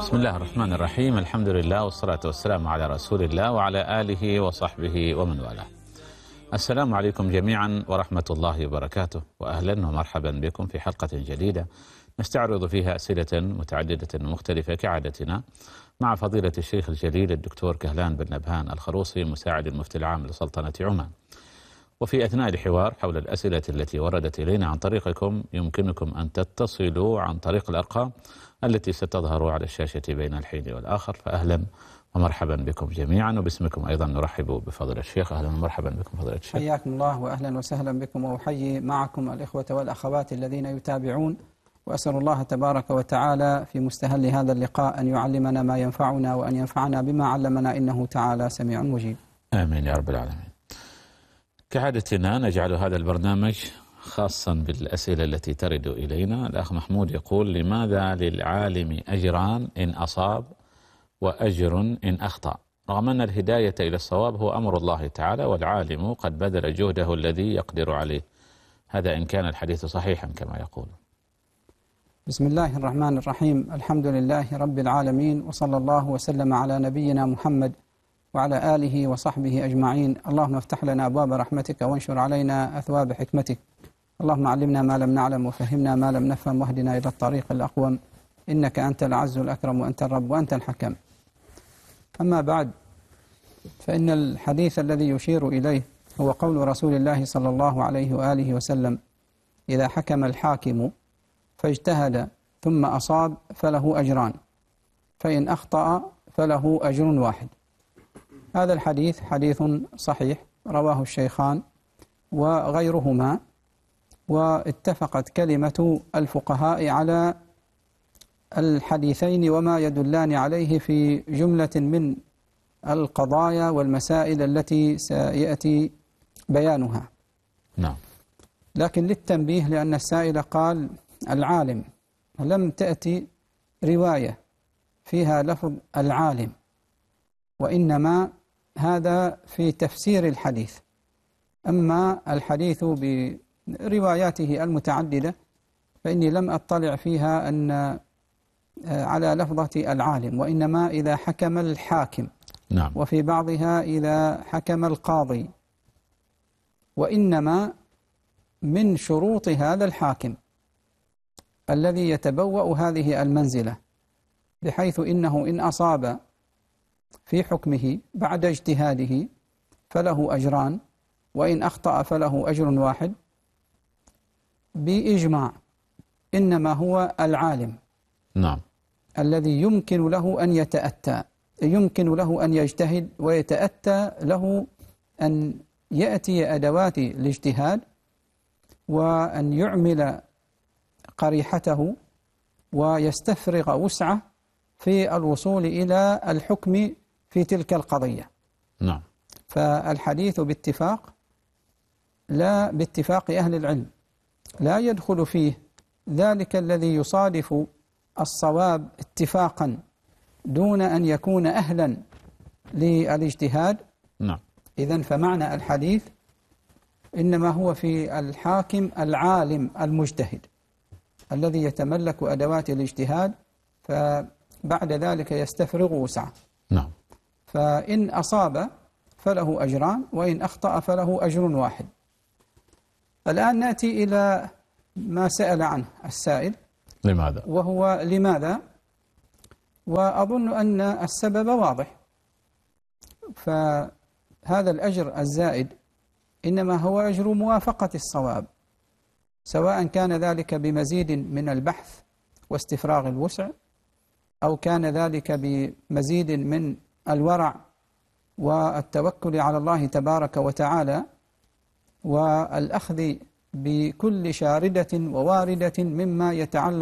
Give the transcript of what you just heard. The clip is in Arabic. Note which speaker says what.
Speaker 1: بسم الله الرحمن الرحيم. الحمد لله والصلاة والسلام على رسول الله وعلى آله وصحبه ومن والاه. السلام عليكم جميعا ورحمة الله وبركاته، وأهلا ومرحبا بكم في حلقة جديدة نستعرض فيها أسئلة متعددة ومختلفة كعادتنا مع فضيلة الشيخ الجليل الدكتور كهلان بن نبهان الخروصي مساعد المفتي العام لسلطنة عمان. وفي أثناء الحوار حول الأسئلة التي وردت إلينا عن طريقكم يمكنكم أن تتصلوا عن طريق الأرقام التي ستظهر على الشاشة بين الحين والآخر. فأهلا ومرحبا بكم جميعا، وباسمكم أيضا نرحب بفضل الشيخ. أهلا ومرحبا بكم فضيلة الشيخ.
Speaker 2: حياكم الله وأهلا وسهلا بكم، وأحيي معكم الإخوة والأخوات الذين يتابعون، وأسأل الله تبارك وتعالى في مستهل هذا اللقاء أن يعلمنا ما ينفعنا وأن ينفعنا بما علمنا، إنه تعالى سميع مجيب.
Speaker 1: آمين يا رب العالمين. كعادتنا نجعل هذا البرنامج خاصا بالأسئلة التي ترد إلينا. الأخ محمود يقول: لماذا للعالم أجران إن أصاب وأجر إن أخطأ، رغم أن الهداية إلى الصواب هو أمر الله تعالى، والعالم قد بذل جهده الذي يقدر عليه، هذا إن كان الحديث صحيحا كما يقول.
Speaker 2: بسم الله الرحمن الرحيم. الحمد لله رب العالمين، وصلى الله وسلم على نبينا محمد وعلى آله وصحبه أجمعين. اللهم افتح لنا أبواب رحمتك وانشر علينا أثواب حكمتك. اللهم علمنا ما لم نعلم وفهمنا ما لم نفهم واهدنا إلى الطريق الأقوم، إنك أنت العز الأكرم وأنت الرب وأنت الحكم. أما بعد، فإن الحديث الذي يشير إليه هو قول رسول الله صلى الله عليه وآله وسلم: إذا حكم الحاكم فاجتهد ثم أصاب فله أجران، فإن أخطأ فله أجر واحد. هذا الحديث حديث صحيح رواه الشيخان وغيرهما، واتفقت كلمة الفقهاء على الحديثين وما يدلان عليه في جملة من القضايا والمسائل التي سيأتي بيانها.
Speaker 1: نعم. لكن
Speaker 2: للتنبيه، لأن السائل قال العالم، لم تأتي رواية فيها لفظ العالم، وإنما هذا في تفسير الحديث. أما الحديث برواياته المتعددة فإني لم أطلع فيها أن على لفظة العالم، وإنما إذا حكم الحاكم.
Speaker 1: نعم.
Speaker 2: وفي بعضها إذا حكم القاضي. وإنما من شروط هذا الحاكم الذي يتبوأ هذه المنزلة، بحيث إنه إن أصاب في حكمه بعد اجتهاده فله أجران، وإن أخطأ فله أجر واحد، بإجماع إنما هو العالم.
Speaker 1: نعم.
Speaker 2: الذي يمكن له أن يتأتى، يمكن له أن يجتهد، ويتأتى له أن يأتي أدوات الاجتهاد وأن يعمل قريحته ويستفرغ وسعه في الوصول إلى الحكم في تلك القضية.
Speaker 1: نعم.
Speaker 2: فالحديث باتفاق، لا باتفاق أهل العلم، لا يدخل فيه ذلك الذي يصادف الصواب اتفاقا دون أن يكون أهلا للاجتهاد.
Speaker 1: نعم.
Speaker 2: إذن فمعنى الحديث إنما هو في الحاكم العالم المجتهد الذي يتملك أدوات الاجتهاد، فبعد ذلك يستفرغ وسعه.
Speaker 1: نعم.
Speaker 2: فإن أصاب فله أجران، وإن أخطأ فله أجر واحد. الآن نأتي إلى ما سأل عنه السائل:
Speaker 1: لماذا؟
Speaker 2: وهو لماذا؟ وأظن أن السبب واضح. فهذا الأجر الزائد إنما هو أجر موافقة الصواب، سواء كان ذلك بمزيد من البحث واستفراغ الوسع، أو كان ذلك بمزيد من الورع والتوكل على الله تبارك وتعالى، والأخذ بكل شاردة وواردة مما يتعلق